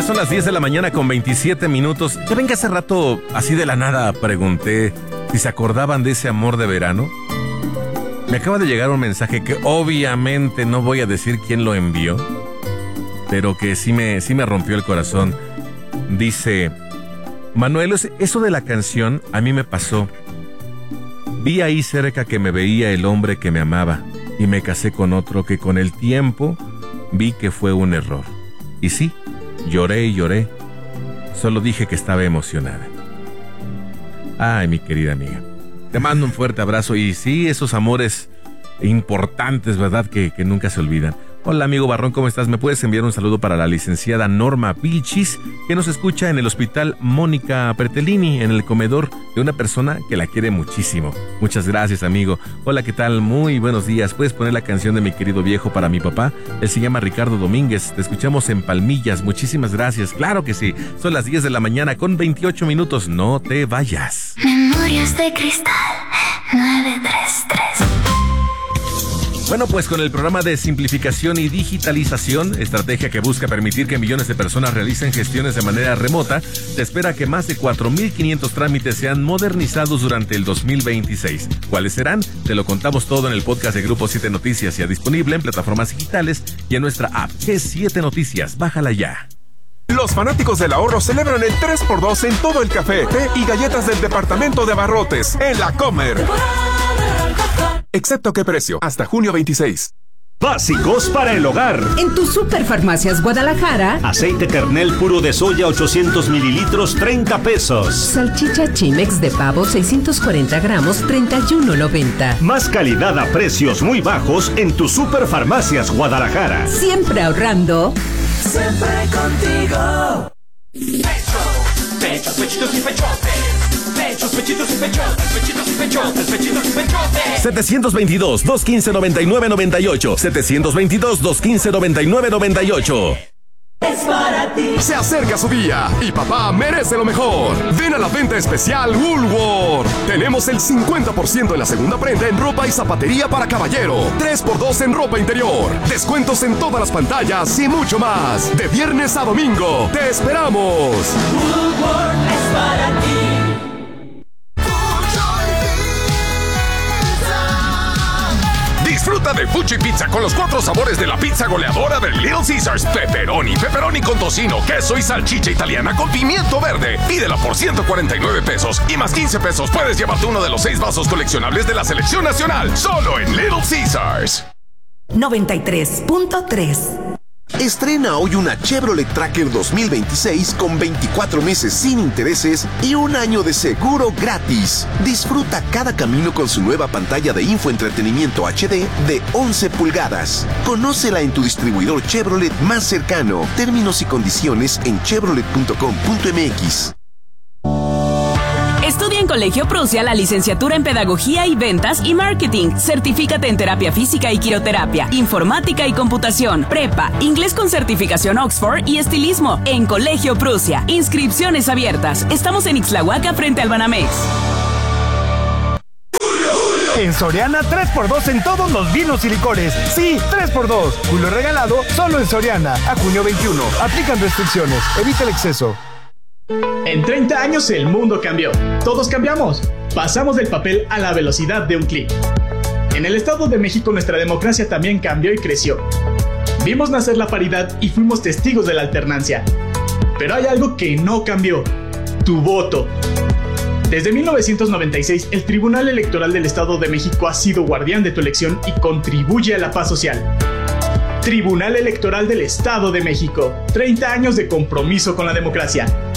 son las 10 de la mañana con 27 minutos. Ya ven que hace rato, así de la nada, pregunté si se acordaban de ese amor de verano. Me acaba de llegar un mensaje que obviamente no voy a decir quién lo envió, pero que sí me rompió el corazón. Dice: Manuel, eso de la canción a mí me pasó. Vi ahí cerca que me veía el hombre que me amaba y me casé con otro que con el tiempo vi que fue un error. Y sí, lloré y lloré. Solo dije que estaba emocionada. Ay, mi querida amiga, te mando un fuerte abrazo. Y sí, esos amores importantes, ¿verdad? Que nunca se olvidan. Hola, amigo Barrón, ¿cómo estás? ¿Me puedes enviar un saludo para la licenciada Norma Vilchis, que nos escucha en el hospital Mónica Pertellini, en el comedor de una persona que la quiere muchísimo? Muchas gracias, amigo. Hola, ¿qué tal? Muy buenos días. ¿Puedes poner la canción de mi querido viejo para mi papá? Él se llama Ricardo Domínguez. Te escuchamos en Palmillas. Muchísimas gracias. Claro que sí. Son las 10 de la mañana con 28 minutos. No te vayas. Memorias de Cristal 933. Bueno, pues con el programa de simplificación y digitalización, estrategia que busca permitir que millones de personas realicen gestiones de manera remota, se espera que más de 4.500 trámites sean modernizados durante el 2026. ¿Cuáles serán? Te lo contamos todo en el podcast de Grupo 7 Noticias, ya disponible en plataformas digitales y en nuestra app G7 Noticias. Bájala ya. Los fanáticos del ahorro celebran el 3x2 en todo el café, té y galletas del departamento de abarrotes en La Comer. Excepto qué precio, hasta junio 26. Básicos para el hogar. En tu Superfarmacias Guadalajara. Aceite Kernel puro de soya 800 mililitros, 30 pesos. Salchicha Chimex de pavo 640 gramos, 31.90. Más calidad a precios muy bajos en tu Superfarmacias Guadalajara. Siempre ahorrando. Siempre contigo. Pechos, pechitos y pechotes. Pechos, pechitos y pechotes. Pechitos y pechotes. Pechitos y pechotes. 722-215-9998. 722-215-9998. Es para ti. Se acerca su día y papá merece lo mejor. Ven a la venta especial Woolworth. Tenemos el 50% en la segunda prenda en ropa y zapatería para caballero. 3x2 en ropa interior. Descuentos en todas las pantallas y mucho más. De viernes a domingo. ¡Te esperamos! Woolworth es para ti. Disfruta de Fuchi Pizza con los 4 sabores de la pizza goleadora de Little Caesars. Pepperoni, pepperoni con tocino, queso y salchicha italiana con pimiento verde. Pídela por 149 pesos y más 15 pesos puedes llevarte uno de los 6 vasos coleccionables de la selección nacional. Solo en Little Caesars. 93.3. Estrena hoy una Chevrolet Tracker 2026 con 24 meses sin intereses y un año de seguro gratis. Disfruta cada camino con su nueva pantalla de infoentretenimiento HD de 11 pulgadas. Conócela en tu distribuidor Chevrolet más cercano. Términos y condiciones en chevrolet.com.mx. Estudia en Colegio Prusia la licenciatura en Pedagogía y Ventas y Marketing. Certifícate en Terapia Física y Quiroterapia, Informática y Computación, Prepa, Inglés con certificación Oxford y Estilismo en Colegio Prusia. Inscripciones abiertas. Estamos en Ixtlahuaca frente al Banamex. En Soriana, 3x2 en todos los vinos y licores. Sí, 3x2. Julio regalado solo en Soriana. A junio 21. Aplican restricciones. Evita el exceso. En 30 años el mundo cambió. Todos cambiamos. Pasamos del papel a la velocidad de un clic. En el Estado de México nuestra democracia también cambió y creció. Vimos nacer la paridad y fuimos testigos de la alternancia. Pero hay algo que no cambió: tu voto. Desde 1996, el Tribunal Electoral del Estado de México ha sido guardián de tu elección y contribuye a la paz social. Tribunal Electoral del Estado de México. 30 años de compromiso con la democracia.